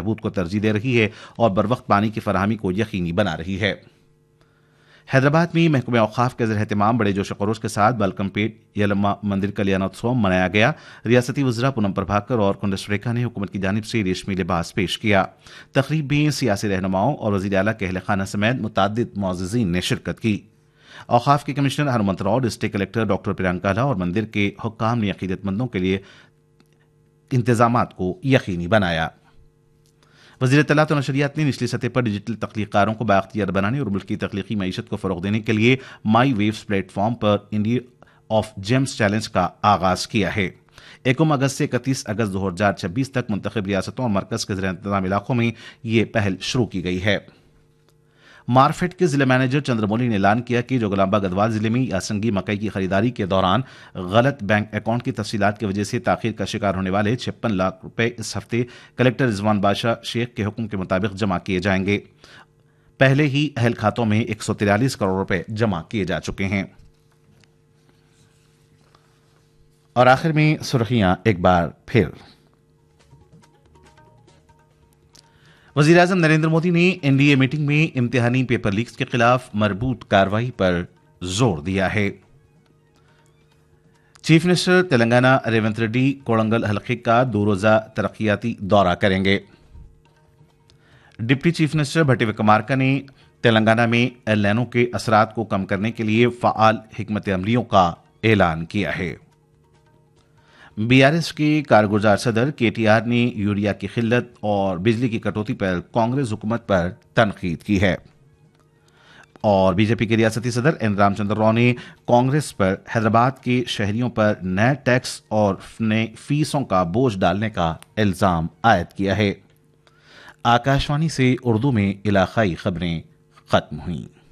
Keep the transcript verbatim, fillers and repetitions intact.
بہبود کو ترجیح دے رہی ہے اور بروقت پانی کی فراہمی کو یقینی بنا رہی ہے۔ حیدرآباد میں محکمہ اوقاف کے زیر اہتمام بڑے جوش و خروش کے ساتھ بالکم پیٹ یلما مندر کلیانوتسو منایا گیا۔ ریاستی وزراء پونم پربھاکر اور کنڈ ریکھا نے حکومت کی جانب سے ریشمی لباس پیش کیا۔ تقریب میں سیاسی رہنماؤں اور وزیر اعلیٰ کے اہل خانہ سمیت متعدد معززین نے شرکت کی۔ اوقاف کے commissioner Hanumanth Rao, district collector doctor پرینکالا اور مندر کے حکام نے عقیدت مندوں کے لیے انتظامات کو یقینی بنایا۔ وزیر اطلاعات و نشریات نے نچلی سطح پر ڈیجیٹل تخلیق کاروں کو بااختیار بنانے اور ملک کی تخلیقی معیشت کو فروغ دینے کے لیے my views plate form per India of James challenge کا آغاز کیا ہے۔ یکم اگست سے اکتیس اگست دو ہزار چھبیس تک منتخب ریاستوں اور مرکز کے زیر انتظام علاقوں میں یہ پہل شروع کی گئی ہے۔ مارفیڈ کے ضلع مینیجر چندرمولی نے اعلان کیا کہ جوگلامبا گدوال ضلع میں یاسنگی مکئی کی خریداری کے دوران غلط بینک اکاؤنٹ کی تفصیلات کی وجہ سے تاخیر کا شکار ہونے والے چھپن لاکھ روپے اس ہفتے کلکٹر رضوان بادشاہ شیخ کے حکم کے مطابق جمع کیے جائیں گے۔ پہلے ہی اہل کھاتوں میں ایک سو تریالیس کروڑ روپے جمع کیے جا چکے ہیں۔ اور آخر میں سرخیاں ایک بار پھر۔ وزیر اعظم نریندر مودی نے این ڈی اے میٹنگ میں امتحانی پیپر لیکس کے خلاف مربوط کارروائی پر زور دیا ہے۔ چیف منسٹر تلنگانہ ریونت ریڈی کوڑنگل حلقے کا دو روزہ ترقیاتی دورہ کریں گے۔ ڈپٹی چیف منسٹر بھٹی وکرمارکا نے تلنگانہ میں ایل نینو کے اثرات کو کم کرنے کے لیے فعال حکمت عملیوں کا اعلان کیا ہے۔ بی آر ایس کے کارگزار صدر کے ٹی آر نے یوریا کی قلت اور بجلی کی کٹوتی پر کانگریس حکومت پر تنقید کی ہے۔ اور بی جے پی کے ریاستی صدر این رام چندر راؤ نے کانگریس پر حیدرآباد کے شہریوں پر نئے ٹیکس اور نئے فیسوں کا بوجھ ڈالنے کا الزام عائد کیا ہے۔ آکاشوانی سے اردو میں علاقائی خبریں ختم ہوئیں۔